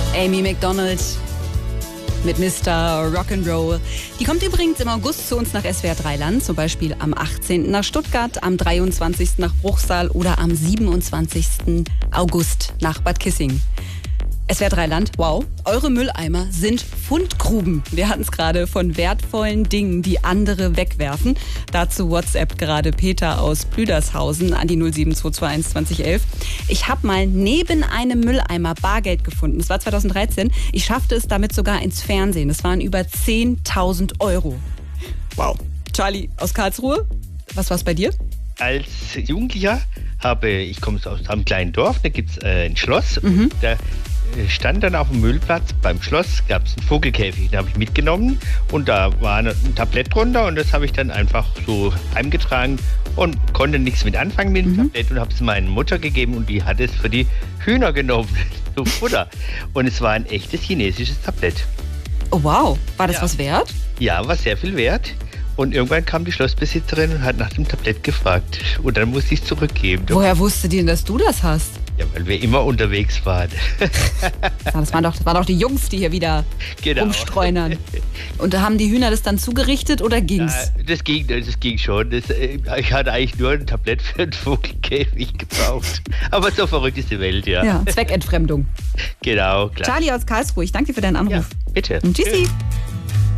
Amy Macdonald mit Mr. Rock'n'Roll. Die kommt übrigens im August zu uns nach SWR 3 Land, zum Beispiel am 18. nach Stuttgart, am 23. nach Bruchsal oder am 27. August nach Bad Kissing. SWR 3 Land, wow, eure Mülleimer sind Fundgruben. Wir hatten es gerade von wertvollen Dingen, die andere wegwerfen. Dazu WhatsApp gerade Peter aus Plüdershausen an die 07221 2011. Ich habe mal neben einem Mülleimer Bargeld gefunden. Das war 2013. Ich schaffte es damit sogar ins Fernsehen. Das waren über 10.000 Euro. Wow. Charlie aus Karlsruhe, was war's bei dir? Als Jugendlicher ich komme aus einem kleinen Dorf, da gibt es ein Schloss. Da stand dann auf dem Müllplatz beim Schloss, gab es einen Vogelkäfig, den habe ich mitgenommen und da war ein Tablett drunter und das habe ich dann einfach so heimgetragen und konnte nichts mit anfangen mit dem Tablett und habe es meiner Mutter gegeben und die hat es für die Hühner genommen, so Futter. Und es war ein echtes chinesisches Tablett. Oh wow, war das was wert? Ja, war sehr viel wert. Und irgendwann kam die Schlossbesitzerin und hat nach dem Tablett gefragt. Und dann musste ich es zurückgeben. Woher wusste die denn, dass du das hast? Ja, weil wir immer unterwegs waren. Das waren doch die Jungs, die hier wieder rumstreunern. Und da haben die Hühner das dann zugerichtet oder ging's? Ja, das ging schon. Ich hatte eigentlich nur ein Tablett für einen Vogelkäfig gebraucht. Aber so verrückt ist die Welt, ja. Ja, Zweckentfremdung. Genau, klar. Charlie aus Karlsruhe, ich danke dir für deinen Anruf. Ja, bitte. Und tschüssi. Tschüss.